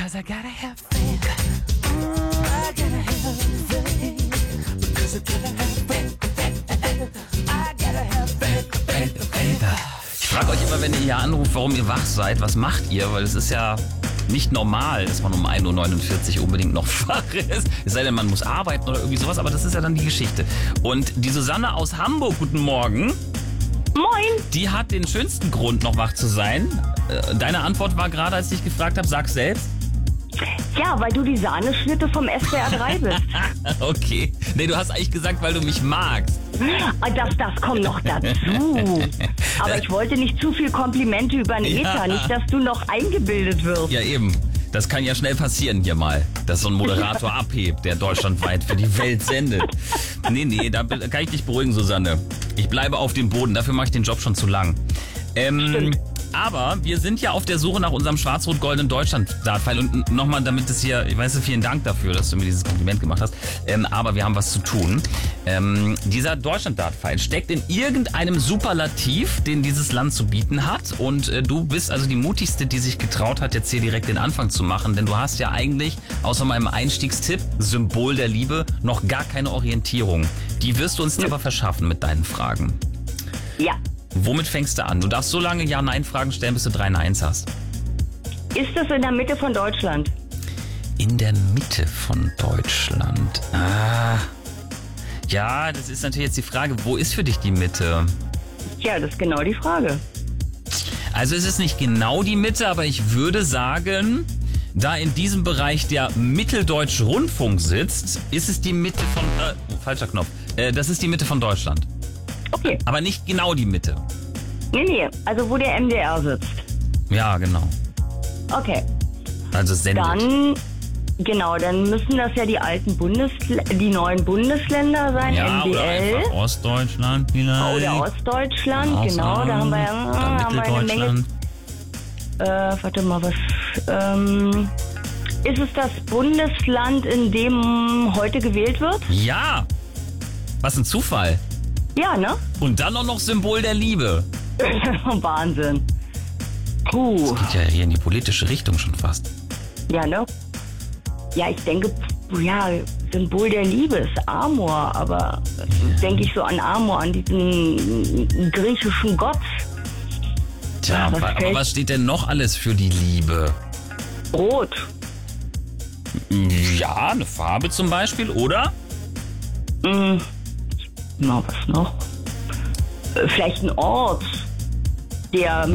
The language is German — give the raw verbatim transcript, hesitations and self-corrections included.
Cause I gotta have faith. Mm, I gotta have faith. Because I gotta have faith. I gotta have faith, faith, faith. Ich frage euch immer, wenn ihr hier anruft, warum ihr wach seid. Was macht ihr? Weil es ist ja nicht normal, dass man um ein Uhr neunundvierzig unbedingt noch wach ist. Es sei denn, man muss arbeiten oder irgendwie sowas, aber das ist ja dann die Geschichte. Und die Susanne aus Hamburg, guten Morgen. Moin. Die hat den schönsten Grund, noch wach zu sein. Deine Antwort war gerade, als ich dich gefragt habe, sag selbst. Ja, weil du die Sahneschnitte vom S W R drei bist. Okay. Nee, du hast eigentlich gesagt, weil du mich magst. Das, das kommt noch dazu. Aber ich wollte nicht zu viel Komplimente über den Ja. Ether, nicht, dass du noch eingebildet wirst. Ja, eben. Das kann ja schnell passieren hier mal, dass so ein Moderator abhebt, der deutschlandweit für die Welt sendet. Nee, nee, da kann ich dich beruhigen, Susanne. Ich bleibe auf dem Boden, dafür mache ich den Job schon zu lang. Ähm, Stimmt. aber wir sind ja auf der Suche nach unserem schwarz-rot-goldenen Deutschland-Dartpfeil. Und nochmal, damit es hier, ich weiß nicht, vielen Dank dafür, dass du mir dieses Kompliment gemacht hast. Ähm, aber wir haben was zu tun. Ähm, dieser Deutschland-Dartpfeil steckt in irgendeinem Superlativ, den dieses Land zu bieten hat. Und äh, du bist also die mutigste, die sich getraut hat, jetzt hier direkt den Anfang zu machen. Denn du hast ja eigentlich, außer meinem Einstiegstipp, Symbol der Liebe, noch gar keine Orientierung. Die wirst du uns aber verschaffen mit deinen Fragen. Ja. Womit fängst du an? Du darfst so lange Ja-Nein-Fragen stellen, bis du drei Neins hast. Ist das in der Mitte von Deutschland? In der Mitte von Deutschland. Ah. Ja, das ist natürlich jetzt die Frage, wo ist für dich die Mitte? Tja, das ist genau die Frage. Also es ist nicht genau die Mitte, aber ich würde sagen, da in diesem Bereich der Mitteldeutsche Rundfunk sitzt, ist es die Mitte von... Äh, oh, falscher Knopf. Äh, das ist die Mitte von Deutschland. Okay. Aber nicht genau die Mitte. Nee, nee, also wo der M D R sitzt. Ja, genau. Okay. Also sendet. Dann, genau, dann müssen das ja die alten Bundesl die neuen Bundesländer sein, Ja, M D oder L. einfach Ostdeutschland vielleicht. Oder Ostdeutschland, Ausland, genau, da haben wir, ja, oder haben wir eine Menge. Mitteldeutschland. Äh, warte mal, was, ähm, ist es das Bundesland, in dem heute gewählt wird? Ja! Was ein Zufall. Ja, ne? Und dann auch noch Symbol der Liebe. Wahnsinn. Puh, Geht ja hier in die politische Richtung schon fast. ja, ne? Ja, ich denke, ja, Symbol der Liebe ist Amor, aber denke ich so an Amor, an diesen griechischen Gott. Tja, Ja, was aber, aber fällt- was steht denn noch alles für die Liebe? Rot. Ja, eine Farbe zum Beispiel, oder? Hm. Na, was noch? Äh, Vielleicht ein Ort, der